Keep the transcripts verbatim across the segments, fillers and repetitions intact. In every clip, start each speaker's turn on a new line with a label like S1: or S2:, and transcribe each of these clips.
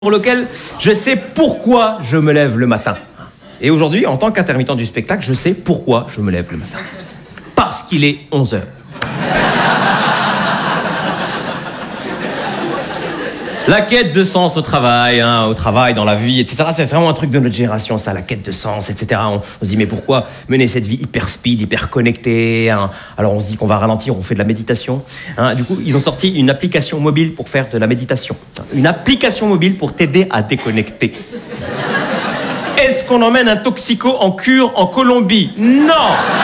S1: pour lequel je sais pourquoi je me lève le matin. Et aujourd'hui, en tant qu'intermittent du spectacle, je sais pourquoi je me lève le matin. Parce qu'il est onze heures. La quête de sens au travail, hein, au travail, dans la vie, et cetera. C'est vraiment un truc de notre génération, ça, la quête de sens, et cetera. On, on se dit, mais pourquoi mener cette vie hyper speed, hyper connectée, hein? Alors on se dit qu'on va ralentir, on fait de la méditation. Hein. Du coup, ils ont sorti une application mobile pour faire de la méditation. Une application mobile pour t'aider à déconnecter. Est-ce qu'on emmène un toxico en cure en Colombie? Non!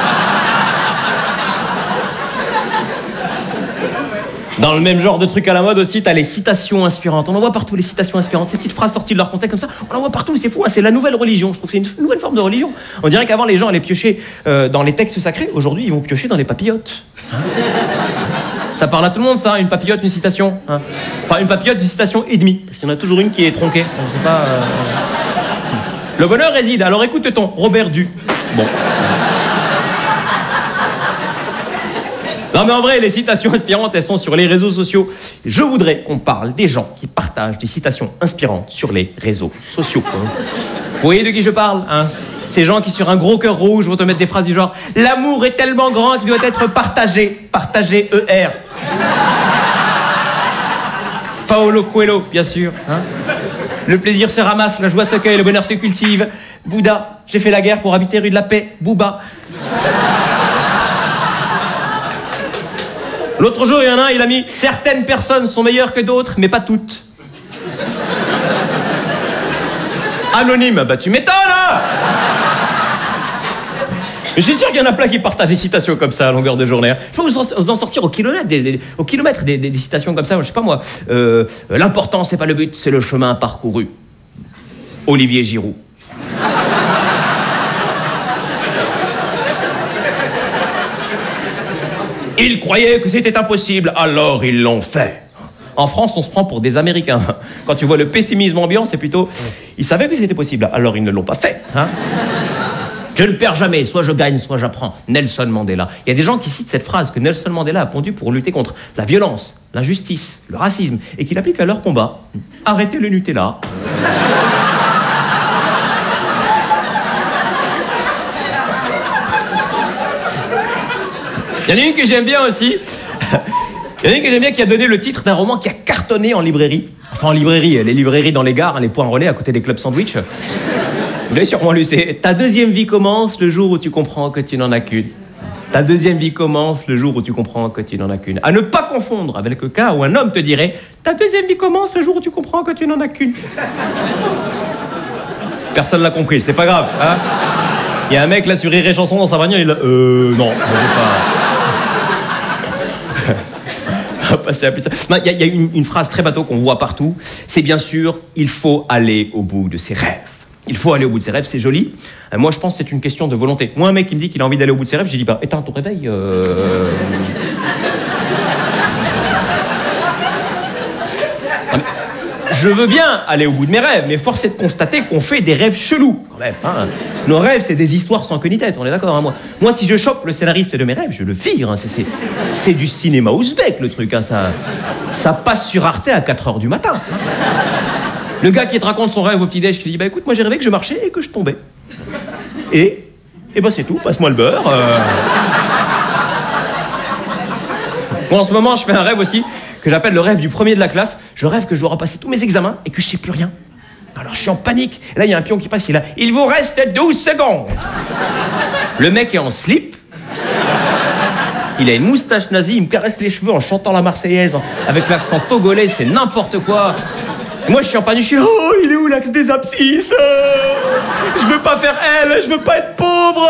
S1: Dans le même genre de truc à la mode aussi, t'as les citations inspirantes. On en voit partout, les citations inspirantes. Ces petites phrases sorties de leur contexte comme ça, on en voit partout, c'est fou, hein, c'est la nouvelle religion. Je trouve que c'est une nouvelle forme de religion. On dirait qu'avant, les gens allaient piocher euh, dans les textes sacrés. Aujourd'hui, ils vont piocher dans les papillotes. Hein. Ça parle à tout le monde, ça, une papillote, une citation. Hein. Enfin, une papillote, une citation et demie. Parce qu'il y en a toujours une qui est tronquée. On sait pas... Euh... Le bonheur réside. Alors écoute-t-on, Robert Du. Bon... Non mais en vrai, les citations inspirantes, elles sont sur les réseaux sociaux. Je voudrais qu'on parle des gens qui partagent des citations inspirantes sur les réseaux sociaux. Hein. Vous voyez de qui je parle, hein? Ces gens qui, sur un gros cœur rouge, vont te mettre des phrases du genre « L'amour est tellement grand qu'il doit être partagé. Partagé E R. » Paolo Coelho, bien sûr. Hein. Le plaisir se ramasse, la joie se cueille, le bonheur se cultive. Bouddha, j'ai fait la guerre pour habiter rue de la Paix. Booba. L'autre jour, il y en a un, il a mis « Certaines personnes sont meilleures que d'autres, mais pas toutes. » Anonyme, bah tu m'étonnes, hein. Mais je suis sûr qu'il y en a plein qui partagent des citations comme ça à longueur de journée. Hein. Je peux vous en, vous en sortir au kilomètre des, des, au kilomètre des, des, des citations comme ça. Je sais pas moi. Euh, L'important, c'est pas le but, c'est le chemin parcouru. Olivier Giroud. Ils croyaient que c'était impossible, alors ils l'ont fait. En France, on se prend pour des Américains. Quand tu vois le pessimisme ambiant, c'est plutôt... Ils savaient que c'était possible, alors ils ne l'ont pas fait. Hein. Je ne perds jamais, soit je gagne, soit j'apprends. Nelson Mandela. Il y a des gens qui citent cette phrase que Nelson Mandela a pondue pour lutter contre la violence, l'injustice, le racisme, et qui l'appliquent à leur combat. Arrêtez le Nutella. Il y en a une que j'aime bien aussi. Il y en a une que j'aime bien qui a donné le titre d'un roman qui a cartonné en librairie. Enfin, en librairie, les librairies dans les gares, les points relais à côté des clubs sandwich. Vous l'avez sûrement lu, c'est « Ta deuxième vie commence le jour où tu comprends que tu n'en as qu'une. Ta deuxième vie commence le jour où tu comprends que tu n'en as qu'une. » À ne pas confondre avec le cas où un homme te dirait « Ta deuxième vie commence le jour où tu comprends que tu n'en as qu'une. » Personne l'a compris, c'est pas grave. Hein. Il y a un mec là sur Rire et Chanson dans sa bagnole, il est là « Euh, non, je veux pas... » Il y a, y a une, une phrase très bateau qu'on voit partout, c'est bien sûr, il faut aller au bout de ses rêves. Il faut aller au bout de ses rêves, c'est joli. Euh, moi, je pense que c'est une question de volonté. Moi, un mec qui me dit qu'il a envie d'aller au bout de ses rêves, j'ai dit, bah, éteins ton réveil. Euh... Je veux bien aller au bout de mes rêves, mais force est de constater qu'on fait des rêves chelous, quand même. Hein. Nos rêves, c'est des histoires sans queue ni tête, on est d'accord, hein, moi. Moi, si je chope le scénariste de mes rêves, je le vire. Hein, c'est du cinéma ouzbek, le truc. Hein, ça, ça passe sur Arte à quatre heures du matin. Hein. Le gars qui te raconte son rêve au petit-déj, qui dit, bah écoute, moi j'ai rêvé que je marchais et que je tombais. Et, et bah c'est tout, passe-moi le beurre. Euh... Bon, en ce moment, je fais un rêve aussi, que j'appelle le rêve du premier de la classe. Je rêve que je dois repasser tous mes examens et que je sais plus rien. Alors je suis en panique. Et là, il y a un pion qui passe, il est là. Il vous reste douze secondes. Le mec est en slip. Il a une moustache nazie, il me caresse les cheveux en chantant la Marseillaise, avec l'accent togolais, c'est n'importe quoi. Et moi, je suis en panique, je suis là, oh, il est où l'axe des abscisses? Je veux pas faire elle, je veux pas être pauvre.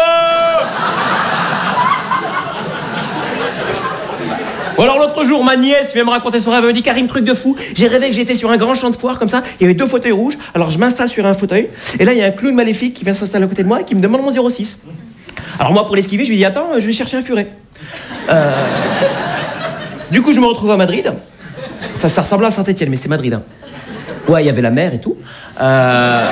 S1: Ou alors l'autre jour, ma nièce vient me raconter son rêve, elle me dit « Karim, truc de fou, j'ai rêvé que j'étais sur un grand champ de foire comme ça, il y avait deux fauteuils rouges, alors je m'installe sur un fauteuil, et là il y a un clown maléfique qui vient s'installer à côté de moi et qui me demande mon zéro six. Alors moi, pour l'esquiver, je lui dis « Attends, je vais chercher un furet. Euh... » Du coup, je me retrouve à Madrid. Enfin, ça ressemble à Saint-Etienne, mais c'est Madrid. Hein. Ouais, il y avait la mer et tout. Euh...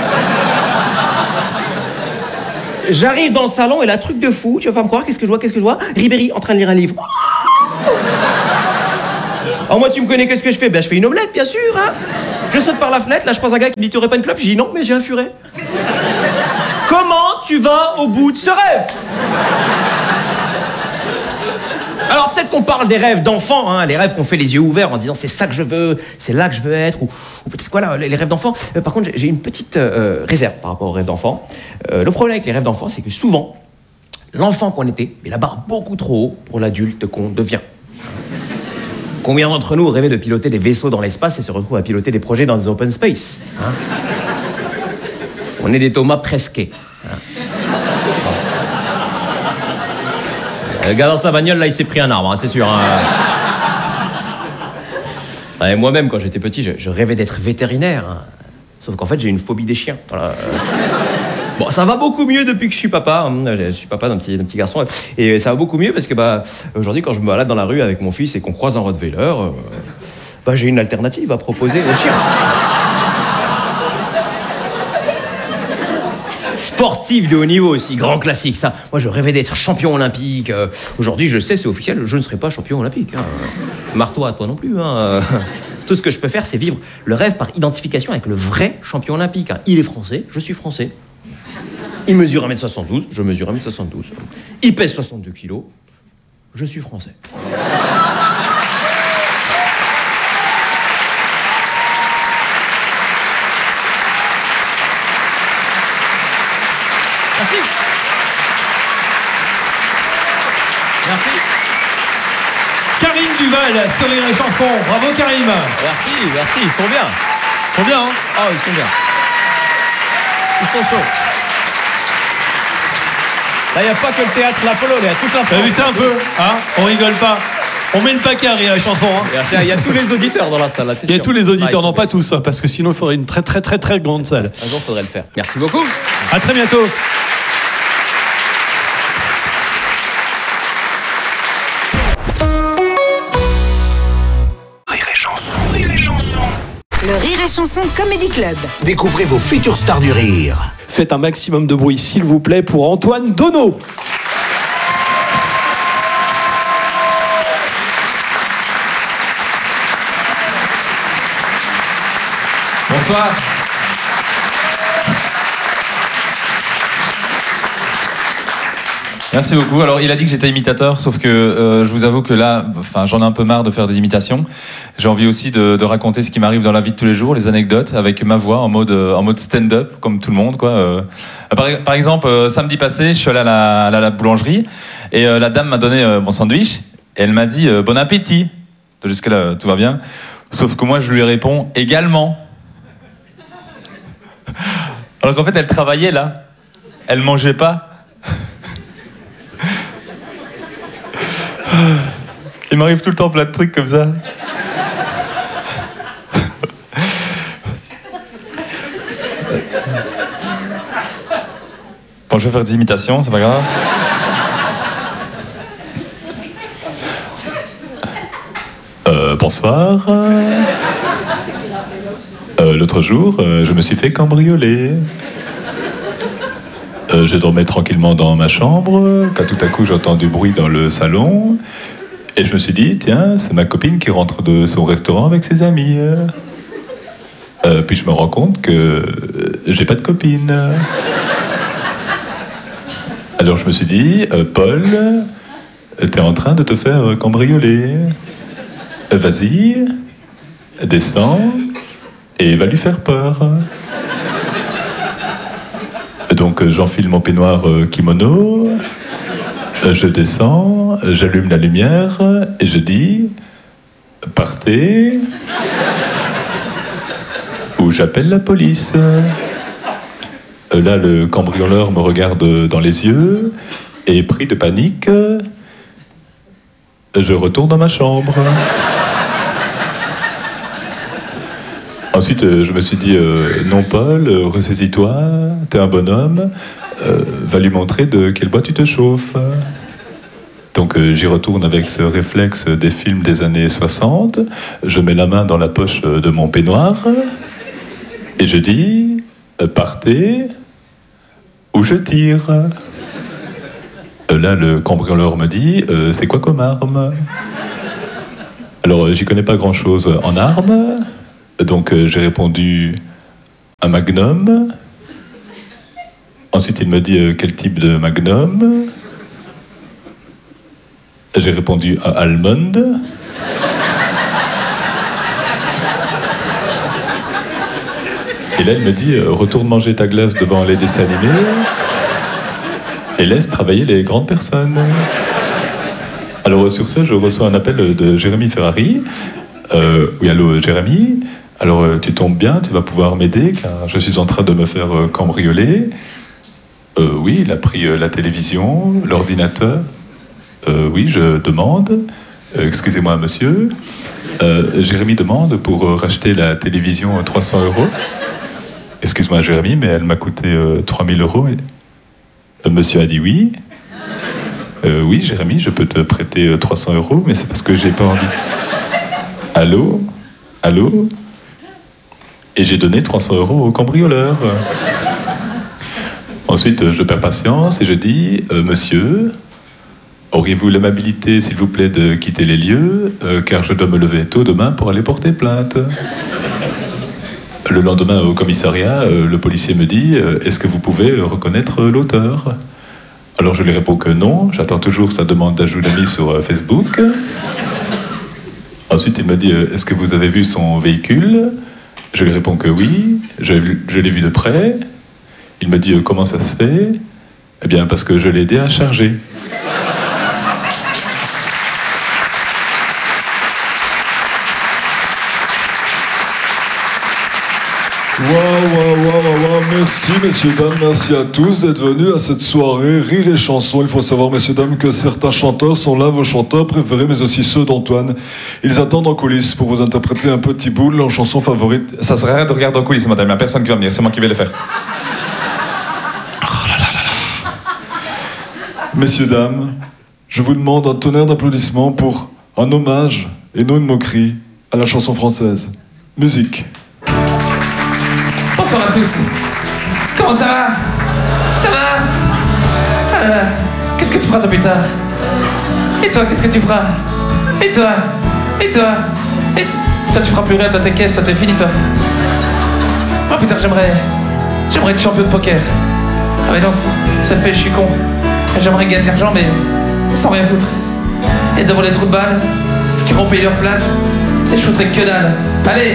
S1: J'arrive dans le salon et là, truc de fou, tu vas pas me croire, qu'est-ce que je vois, qu'est-ce que je vois? Ribéry en train de lire un livre. Alors moi, tu me connais, qu'est-ce que je fais? Ben, je fais une omelette, bien sûr, hein. Je saute par la fenêtre, là je croise un gars qui me dit t'aurais pas une clope? Je dis non, mais j'ai un furet. Comment tu vas au bout de ce rêve? Alors peut-être qu'on parle des rêves d'enfants, hein, les rêves qu'on fait les yeux ouverts en disant c'est ça que je veux, c'est là que je veux être, ou, ou peut-être voilà, les, les rêves d'enfants. Euh, par contre, j'ai une petite euh, réserve par rapport aux rêves d'enfants. Euh, le problème avec les rêves d'enfants, c'est que souvent, l'enfant qu'on était met la barre beaucoup trop haut pour l'adulte qu'on devient. Combien d'entre nous rêvaient de piloter des vaisseaux dans l'espace et se retrouvent à piloter des projets dans des open space, hein? On est des Thomas Pesquet. Hein. Le gars dans sa bagnole, là, il s'est pris un arbre, hein, c'est sûr. Hein. Ouais, moi-même, quand j'étais petit, je, je rêvais d'être vétérinaire. Hein. Sauf qu'en fait, j'ai une phobie des chiens. Voilà. Bon, ça va beaucoup mieux depuis que je suis papa. Je suis papa d'un petit, d'un petit garçon. Et ça va beaucoup mieux parce que, bah, aujourd'hui, quand je me balade dans la rue avec mon fils et qu'on croise un Rottweiler, euh, bah, j'ai une alternative à proposer aux chiens. Sportif de haut niveau aussi, grand classique, ça. Moi, je rêvais d'être champion olympique. Euh, aujourd'hui, je sais, c'est officiel, je ne serai pas champion olympique. Hein. Marre-toi, toi non plus. Hein. Tout ce que je peux faire, c'est vivre le rêve par identification avec le vrai champion olympique. Hein. Il est français, je suis français. Il mesure un mètre soixante-douze, je mesure un mètre soixante-douze. Il pèse soixante-deux kilos, je suis français. Merci. Merci.
S2: Karim Duval sur les chansons. Bravo Karim.
S1: Merci, merci, ils sont bien.
S2: Ils sont bien, hein?
S1: Ah, oh, ils sont bien. Ils sont chauds. Là, il n'y a pas que le théâtre l'Apollo, il y a tout un
S2: T'as vu ça un peu, hein? On rigole pas. On met le paquet à rire la chanson, hein?
S1: Il y a tous les auditeurs dans la salle, là, c'est sûr.
S2: Il y a tous les auditeurs,
S1: ah,
S2: non pas tous, hein, parce que sinon il faudrait une très très très très grande salle.
S1: Un jour, il faudrait le faire. Merci beaucoup.
S2: À très bientôt.
S3: Rire et chanson, rire et chanson.
S4: Le Rire et Chanson Comedy Club.
S3: Découvrez vos futures stars du rire.
S2: Faites un maximum de bruit, s'il vous plaît, pour Antoine Donneau.
S5: Bonsoir. Merci beaucoup. Alors, il a dit que j'étais imitateur, sauf que euh, je vous avoue que là, enfin, j'en ai un peu marre de faire des imitations. J'ai envie aussi de, de raconter ce qui m'arrive dans la vie de tous les jours, les anecdotes, avec ma voix en mode, euh, en mode stand-up, comme tout le monde, quoi. Euh, par, par exemple, euh, samedi passé, je suis allé à la, à la boulangerie et euh, la dame m'a donné euh, mon sandwich et elle m'a dit euh, bon appétit. Jusque-là, tout va bien. Sauf que moi, je lui réponds également. Alors qu'en fait, elle travaillait là. Elle mangeait pas. Il m'arrive tout le temps plein de trucs comme ça. Bon, je vais faire des imitations, c'est pas grave. Euh, bonsoir. Euh, l'autre jour, euh, je me suis fait cambrioler. Euh, je dormais tranquillement dans ma chambre, quand tout à coup j'entends du bruit dans le salon, et je me suis dit, tiens, c'est ma copine qui rentre de son restaurant avec ses amis. Euh, puis je me rends compte que euh, j'ai pas de copine. Alors je me suis dit, euh, Paul, t'es en train de te faire cambrioler. Euh, vas-y, descends, et va lui faire peur. Donc euh, j'enfile mon peignoir euh, kimono, euh, je descends, euh, j'allume la lumière et je dis « Partez » ou j'appelle la police. Euh, là, le cambrioleur me regarde dans les yeux et pris de panique, je retourne dans ma chambre. Ensuite, euh, je me suis dit, euh, non Paul, euh, ressaisis-toi, t'es un bonhomme, euh, va lui montrer de quel bois tu te chauffes. Donc euh, j'y retourne avec ce réflexe des films des années soixante, je mets la main dans la poche de mon peignoir, et je dis, euh, partez, ou je tire. Euh, là, le cambrioleur me dit, euh, c'est quoi comme arme? Alors, euh, j'y connais pas grand-chose en armes. Donc euh, j'ai répondu un Magnum. Ensuite il me dit euh, quel type de Magnum. J'ai répondu un Almond. Et là il me dit euh, retourne manger ta glace devant les dessins animés et laisse travailler les grandes personnes. Alors sur ce, je reçois un appel de Jérémy Ferrari. Euh, oui, allô Jérémy. Alors euh, tu tombes bien, tu vas pouvoir m'aider car je suis en train de me faire euh, cambrioler. Euh, oui, il a pris euh, la télévision, l'ordinateur. Euh, oui, je demande. Euh, excusez-moi monsieur. Euh, Jérémy demande pour euh, racheter la télévision euh, trois cents euros. Excuse-moi Jérémy, mais elle m'a coûté euh, trois mille euros. Euh, monsieur a dit oui. Euh, oui, Jérémy, je peux te prêter euh, trois cents euros, mais c'est parce que j'ai pas envie. Allô? Allô? Et j'ai donné trois cents euros au cambrioleur. Ensuite, euh, je perds patience et je dis euh, monsieur, auriez-vous l'amabilité, s'il vous plaît, de quitter les lieux, euh, car je dois me lever tôt demain pour aller porter plainte. Le lendemain, au commissariat, euh, le policier me dit euh, est-ce que vous pouvez euh, reconnaître euh, l'auteur? Alors je lui réponds que non, j'attends toujours sa demande d'ajout d'amis sur euh, Facebook. Ensuite, il me dit euh, est-ce que vous avez vu son véhicule? Je lui réponds que oui, je, je l'ai vu de près. Il me dit euh, comment ça se fait? Eh bien, parce que je l'ai aidé à charger.
S6: Waouh, waouh, waouh, waouh, merci messieurs, dames, merci à tous d'être venus à cette soirée Rire et Chanson. Il faut savoir, messieurs, dames, que certains chanteurs sont là, vos chanteurs préférés, mais aussi ceux d'Antoine. Ils attendent en coulisses pour vous interpréter un petit bout de leur chanson favorite. Ça serait rien de regarder en coulisses, madame, il n'y a personne qui va venir, c'est moi qui vais le faire. Oh là là là là. Messieurs, dames, je vous demande un tonnerre d'applaudissements pour un hommage, et non une moquerie, à la chanson française. Musique.
S7: Bonsoir à tous. Comment ça va? Ça va? Ah là là. Qu'est-ce que tu feras toi plus tard? Et toi, qu'est-ce que tu feras? Et toi? Et toi? Et t- toi tu feras plus rien, toi t'es caisse, toi t'es fini toi. Oh putain, j'aimerais... J'aimerais être champion de poker. Ah mais non, ça fait je suis con. J'aimerais gagner de l'argent mais sans rien foutre. Être devant les trous de balles, qui vont payer leur place, et je foutrais que dalle. Allez!